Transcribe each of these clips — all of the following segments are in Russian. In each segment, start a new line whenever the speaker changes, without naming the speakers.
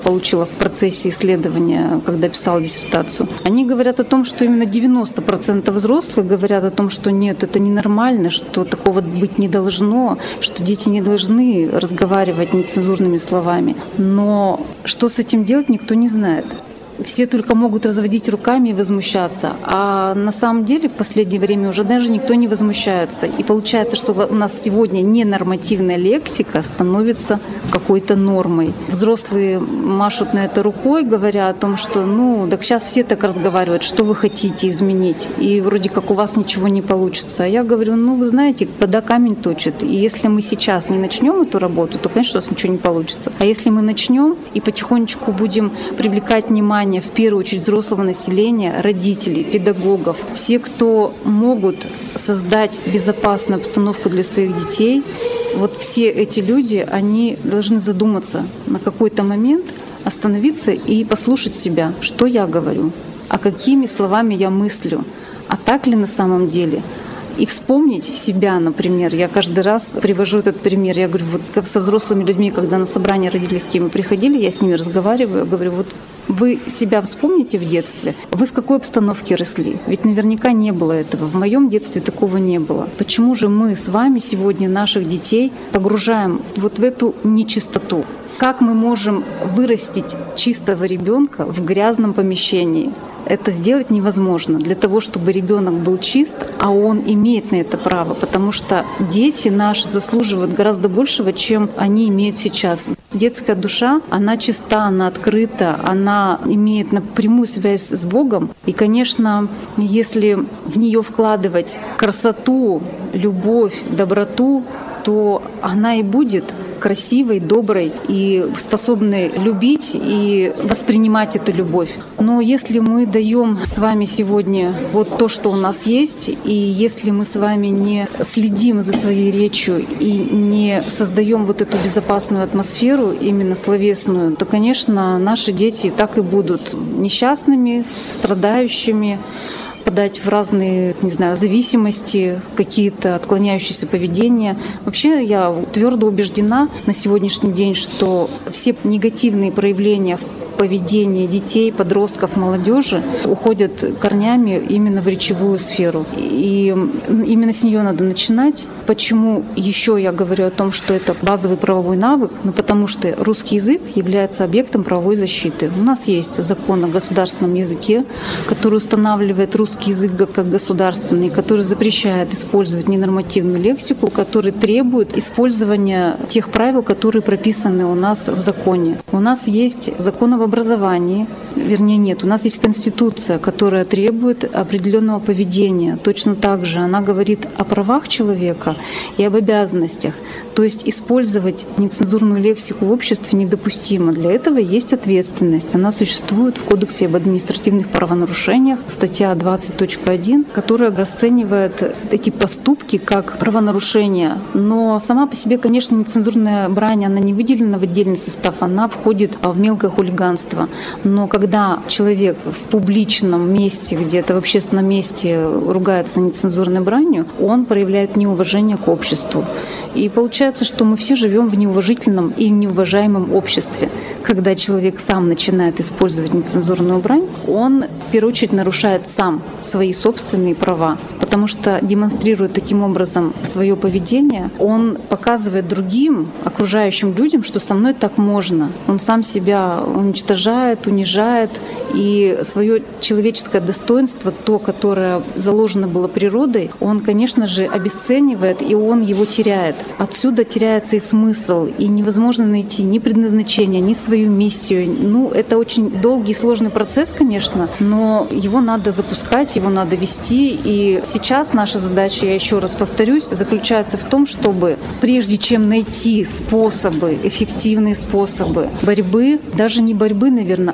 получила в процессе исследования, когда писала диссертацию. Они говорят о том, что именно 90% взрослых говорят о том, что нет, это ненормально, что такого быть не должно, что дети не должны разговаривать нецензурными словами. Но что с этим делать, никто не знает. Все только могут разводить руками и возмущаться. А на самом деле в последнее время уже даже никто не возмущается. И получается, что у нас сегодня ненормативная лексика становится какой-то нормой. Взрослые машут на это рукой, говоря о том, что так сейчас все так разговаривают, что вы хотите изменить. И вроде как у вас ничего не получится. А я говорю, вы знаете, вода камень точит. И если мы сейчас не начнем эту работу, то, конечно, у нас ничего не получится. А если мы начнем и потихонечку будем привлекать внимание в первую очередь взрослого населения, родителей, педагогов, все, кто могут создать безопасную обстановку для своих детей, вот все эти люди, они должны задуматься на какой-то момент, остановиться и послушать себя, что я говорю, а какими словами я мыслю, а так ли на самом деле. И вспомнить себя, например. Я каждый раз привожу этот пример. Я говорю, вот со взрослыми людьми, когда на собрания родительские мы приходили, я с ними разговариваю, говорю, вот вы себя вспомните в детстве? Вы в какой обстановке росли? Ведь наверняка не было этого. В моем детстве такого не было. Почему же мы с вами сегодня наших детей погружаем вот в эту нечистоту? Как мы можем вырастить чистого ребенка в грязном помещении? Это сделать невозможно. Для того, чтобы ребенок был чист, а он имеет на это право, потому что дети наши заслуживают гораздо большего, чем они имеют сейчас. Детская душа, она чиста, она открыта, она имеет напрямую связь с Богом. И, конечно, если в нее вкладывать красоту, любовь, доброту, то она и будет красивой, доброй и способной любить и воспринимать эту любовь. Но если мы даем с вами сегодня вот то, что у нас есть, и если мы с вами не следим за своей речью и не создаем вот эту безопасную атмосферу, именно словесную, то, конечно, наши дети так и будут несчастными, страдающими, подать в разные, зависимости, какие-то отклоняющиеся поведения. Вообще я твердо убеждена на сегодняшний день, что все негативные проявления в поведении детей, подростков, молодежи уходят корнями именно в речевую сферу. И именно с нее надо начинать. Почему еще я говорю о том, что это базовый правовой навык? Потому что русский язык является объектом правовой защиты. У нас есть закон о государственном языке, который устанавливает русский язык как государственный, который запрещает использовать ненормативную лексику, который требует использования тех правил, которые прописаны у нас в законе. У нас есть закон об образовании, вернее нет, у нас есть Конституция, которая требует определенного поведения. Точно так же она говорит о правах человека и об обязанностях. То есть использовать нецензурную лексику в обществе недопустимо. Для этого есть ответственность. Она существует в Кодексе об административных правонарушениях, статья 20.1, которая расценивает эти поступки как правонарушения. Но сама по себе, конечно, нецензурная брань, она не выделена в отдельный состав, она входит в мелкое хулиганство. Но когда человек в публичном месте, где-то в общественном месте ругается нецензурной бранью, он проявляет неуважение к обществу. И получается, что мы все живем в неуважительном и неуважаемом обществе. Когда человек сам начинает использовать нецензурную брань, он в первую очередь нарушает сам свои собственные права, потому что демонстрируя таким образом свое поведение, он показывает другим, окружающим людям, что со мной так можно. Он сам себя уничтожает, унижает, и свое человеческое достоинство, то, которое заложено было природой, он, конечно же, обесценивает, и он его теряет. Отсюда теряется и смысл, и невозможно найти ни предназначение, ни свою миссию. Это очень долгий и сложный процесс, конечно, но его надо запускать, его надо вести. И сейчас наша задача, я еще раз повторюсь, заключается в том, чтобы прежде чем найти способы, эффективные способы борьбы, даже не борьбы, наверное, а воспитания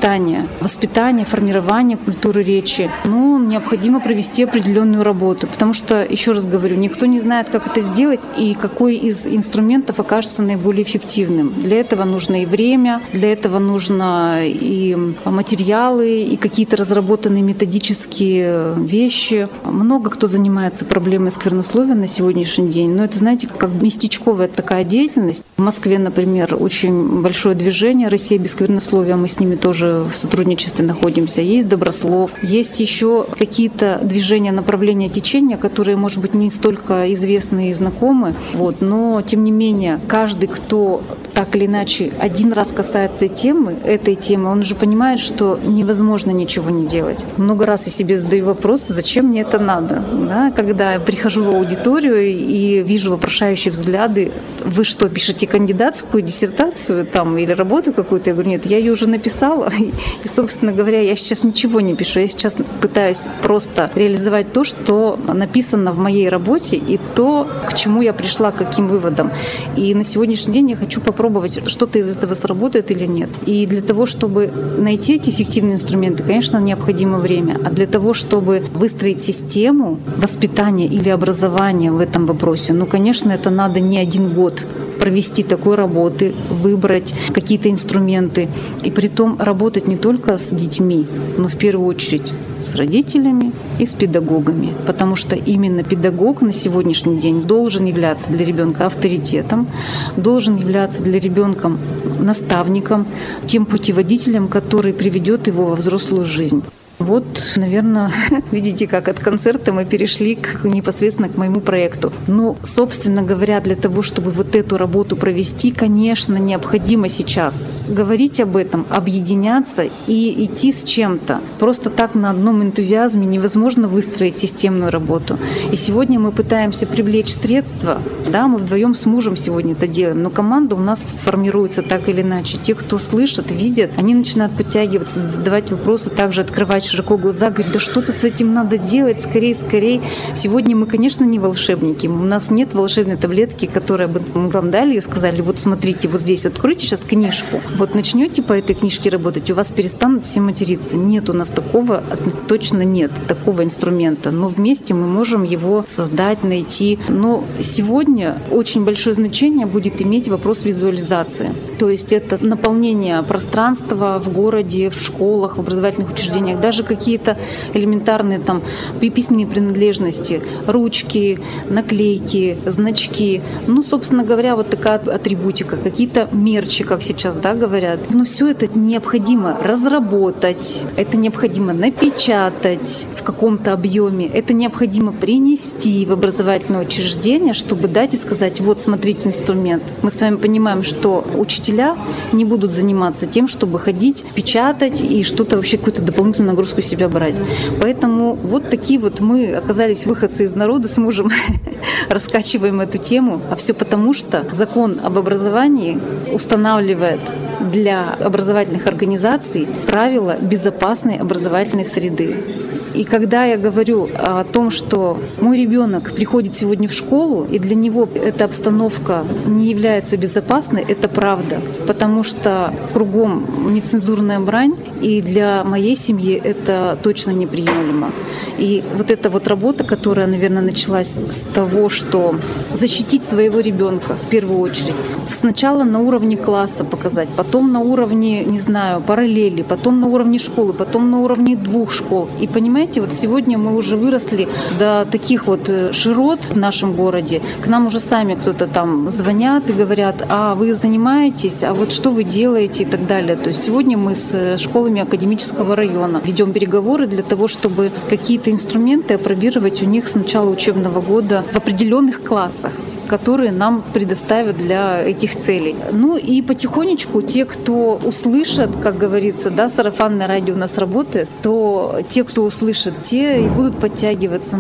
воспитания, формирования культуры речи, необходимо провести определенную работу. Потому что, еще раз говорю, никто не знает, как это сделать и какой из инструментов окажется наиболее эффективным. Для этого нужно и время, для этого нужно и материалы, и какие-то разработанные методические вещи. Много кто занимается проблемой сквернословия на сегодняшний день, но это, знаете, как местечковая такая деятельность. В Москве, например, очень большое движение «Россия без сквернословия», мы с ними тоже в сотрудничестве находимся. Есть Доброслов, есть еще какие-то движения, направления, течения, которые, может быть, не столько известны и знакомы, но, тем не менее, каждый, кто так или иначе один раз касается этой темы, он уже понимает, что невозможно ничего не делать. Много раз я себе задаю вопрос, зачем мне это надо? Да? Когда я прихожу в аудиторию и вижу вопрошающие взгляды, вы что, пишете кандидатскую диссертацию или работу какую-то? Я говорю, нет, я ее уже написала. И, собственно говоря, я сейчас ничего не пишу. Я сейчас пытаюсь просто реализовать то, что написано в моей работе, и то, к чему я пришла, к каким выводам. И на сегодняшний день я хочу попробовать, что-то из этого сработает или нет. И для того, чтобы найти эти эффективные инструменты, конечно, необходимо время. А для того, чтобы выстроить систему воспитания или образования в этом вопросе, конечно, это надо не 1 год провести такой работы, выбрать какие-то инструменты. И притом работать не только с детьми, но в первую очередь с родителями и с педагогами. Потому что именно педагог на сегодняшний день должен являться для ребенка авторитетом, должен являться для ребенка наставником, тем путеводителем, который приведет его во взрослую жизнь. Наверное, видите, как от концерта мы перешли непосредственно к моему проекту. Собственно говоря, для того, чтобы эту работу провести, конечно, необходимо сейчас говорить об этом, объединяться и идти с чем-то. Просто так на одном энтузиазме невозможно выстроить системную работу. И сегодня мы пытаемся привлечь средства. Да, мы вдвоем с мужем сегодня это делаем, но команда у нас формируется так или иначе. Те, кто слышат, видят, они начинают подтягиваться, задавать вопросы, также открывать широко глаза, говорит, да что-то с этим надо делать, скорее. Сегодня мы, конечно, не волшебники. У нас нет волшебной таблетки, которую бы мы вам дали и сказали, смотрите, здесь откройте сейчас книжку, начнете по этой книжке работать, у вас перестанут все материться. Нет, у нас такого, точно нет такого инструмента. Но вместе мы можем его создать, найти. Но сегодня очень большое значение будет иметь вопрос визуализации. То есть это наполнение пространства в городе, в школах, в образовательных учреждениях, даже какие-то элементарные письменные принадлежности, ручки, наклейки, значки. Собственно говоря, такая атрибутика, какие-то мерчи, как сейчас говорят. Но все это необходимо разработать, это необходимо напечатать в каком-то объеме, это необходимо принести в образовательное учреждение, чтобы дать и сказать, смотрите инструмент. Мы с вами понимаем, что учителя не будут заниматься тем, чтобы ходить, печатать и что-то вообще какую-то дополнительную нагрузку себя брать. Поэтому такие мы оказались выходцы из народа с мужем, раскачиваем эту тему. А все потому, что закон об образовании устанавливает для образовательных организаций правила безопасной образовательной среды. И когда я говорю о том, что мой ребенок приходит сегодня в школу, и для него эта обстановка не является безопасной, это правда. Потому что кругом нецензурная брань, и для моей семьи это точно неприемлемо. И эта работа, которая, наверное, началась с того, что защитить своего ребенка в первую очередь. Сначала на уровне класса показать, потом на уровне, параллели, потом на уровне школы, потом на уровне 2 школ. И понимаете, сегодня мы уже выросли до таких широт в нашем городе. К нам уже сами кто-то звонят и говорят, а вы занимаетесь, а что вы делаете и так далее. То есть сегодня мы с школами академического района ведем переговоры для того, чтобы какие-то инструменты апробировать у них с начала учебного года в определенных классах, которые нам предоставят для этих целей. И потихонечку те, кто услышат, как говорится, сарафанное радио у нас работает, то те, кто услышат, те и будут подтягиваться.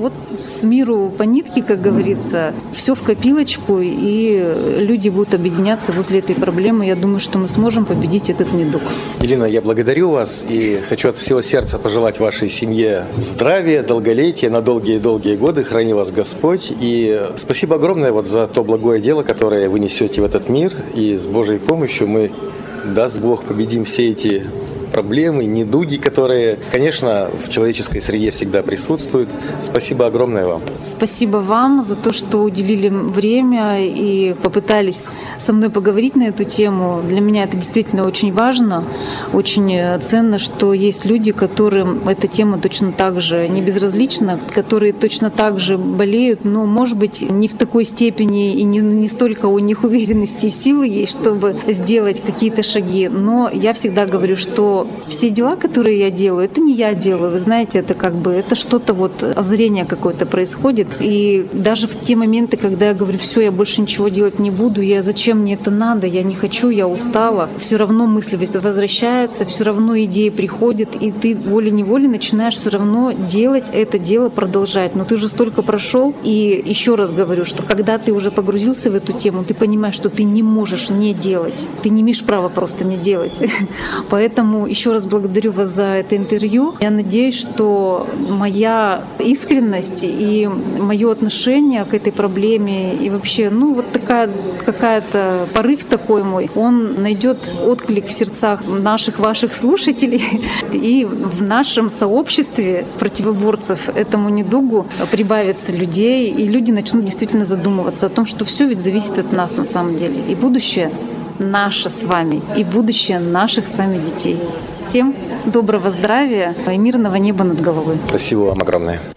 С миру по нитке, как говорится, все в копилочку, и люди будут объединяться возле этой проблемы. Я думаю, что мы сможем победить этот недуг.
Елена, я благодарю вас и хочу от всего сердца пожелать вашей семье здравия, долголетия на долгие-долгие годы. Храни вас Господь. И спасибо огромное за то благое дело, которое вы несете в этот мир. И с Божьей помощью мы, даст Бог, победим все эти проблемы, недуги, которые, конечно, в человеческой среде всегда присутствуют. Спасибо огромное вам.
Спасибо вам за то, что уделили время и попытались со мной поговорить на эту тему. Для меня это действительно очень важно, очень ценно, что есть люди, которым эта тема точно так же не безразлична, которые точно так же болеют, но, может быть, не в такой степени и не столько у них уверенности и силы есть, чтобы сделать какие-то шаги. Но я всегда говорю, что все дела, которые я делаю, это не я делаю. Вы знаете, это что-то озарение какое-то происходит. И даже в те моменты, когда я говорю, все, я больше ничего делать не буду, зачем мне это надо, я не хочу, я устала, все равно мысль возвращается, все равно идеи приходят, и ты волей-неволей начинаешь все равно делать это дело, продолжать. Но ты уже столько прошел, и еще раз говорю, что когда ты уже погрузился в эту тему, ты понимаешь, что ты не можешь не делать, ты не имеешь права просто не делать. Поэтому еще раз благодарю вас за это интервью. Я надеюсь, что моя искренность и мое отношение к этой проблеме и вообще, такая какая-то порыв такой мой, он найдет отклик в сердцах ваших слушателей, и в нашем сообществе противоборцев этому недугу прибавится людей, и люди начнут действительно задумываться о том, что все ведь зависит от нас на самом деле. И будущее наше с вами, и будущее наших с вами детей. Всем доброго здравия и мирного неба над головой.
Спасибо вам огромное.